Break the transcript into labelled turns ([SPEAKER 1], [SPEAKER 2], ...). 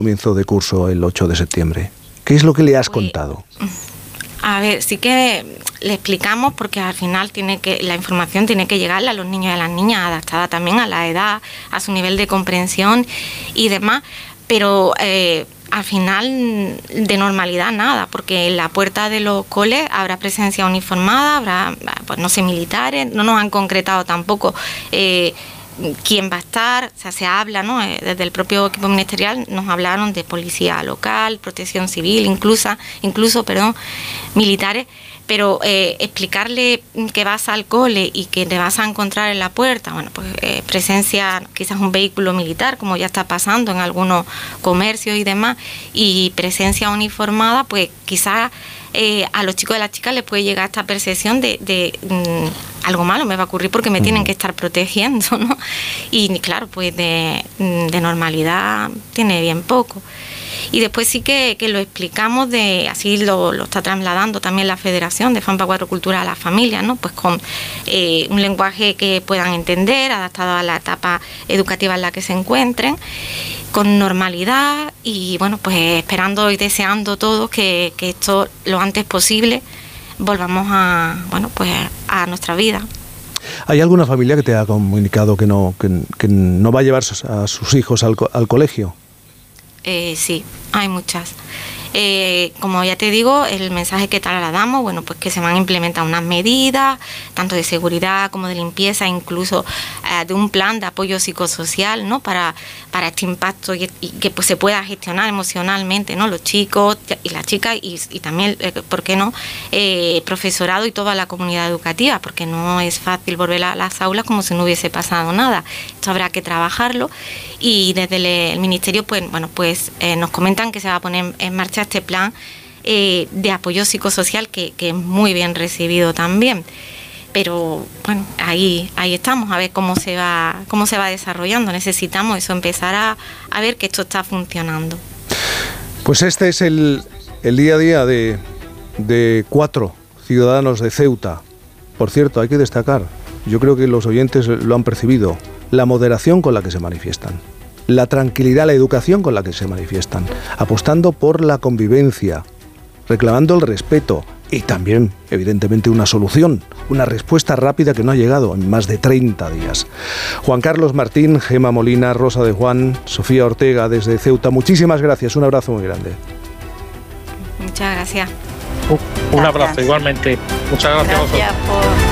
[SPEAKER 1] Comienzo de curso el 8 de septiembre. ¿Qué es lo que le has contado?
[SPEAKER 2] A ver, sí que le explicamos, porque al final la información tiene que llegarle a los niños y a las niñas, adaptada también a la edad, a su nivel de comprensión y demás, pero al final de normalidad nada, porque en la puerta de los coles habrá presencia uniformada, habrá, pues no sé, militares, no nos han concretado tampoco quién va a estar, o sea, se habla, ¿no? Desde el propio equipo ministerial nos hablaron de policía local, protección civil, incluso, militares, pero explicarle que vas al cole y que te vas a encontrar en la puerta, bueno, pues presencia, quizás un vehículo militar, como ya está pasando en algunos comercios y demás, y presencia uniformada, pues quizás a los chicos y a las chicas les puede llegar esta percepción de algo malo me va a ocurrir porque me tienen que estar protegiendo, ¿no? Y claro, pues de normalidad tiene bien poco. Y después sí que lo explicamos, así lo está trasladando también la Federación de FAMPA 4 Cultura a las familias, ¿no? Pues con un lenguaje que puedan entender, adaptado a la etapa educativa en la que se encuentren, con normalidad y bueno, pues esperando y deseando todos que esto lo antes posible volvamos a a nuestra vida.
[SPEAKER 1] ¿Hay alguna familia que te ha comunicado que no va a llevar a sus hijos al colegio?
[SPEAKER 2] Sí, hay muchas. Como ya te digo, el mensaje que trasladamos, bueno, pues que se van a implementar unas medidas, tanto de seguridad como de limpieza, incluso de un plan de apoyo psicosocial, ¿no? Para este impacto y que pues se pueda gestionar emocionalmente, ¿no? Los chicos y las chicas y también, ¿por qué no? Profesorado y toda la comunidad educativa, porque no es fácil volver a las aulas como si no hubiese pasado nada. Esto habrá que trabajarlo y desde el Ministerio, pues bueno, pues nos comentan que se va a poner en marcha este plan de apoyo psicosocial que es muy bien recibido también. Pero bueno, ahí estamos, a ver cómo se va desarrollando. Necesitamos eso, empezar a ver que esto está funcionando.
[SPEAKER 1] Pues este es el día a día de 4 ciudadanos de Ceuta. Por cierto, hay que destacar, yo creo que los oyentes lo han percibido, la moderación con la que se manifiestan, la tranquilidad, la educación con la que se manifiestan, apostando por la convivencia, reclamando el respeto y también, evidentemente, una solución, una respuesta rápida que no ha llegado en más de 30 días. Juan Carlos Martín, Gema Molina, Rosa de Juan, Sofía Ortega desde Ceuta, muchísimas gracias, un abrazo muy grande.
[SPEAKER 2] Muchas gracias.
[SPEAKER 3] Un abrazo igualmente. Muchas gracias a vosotros.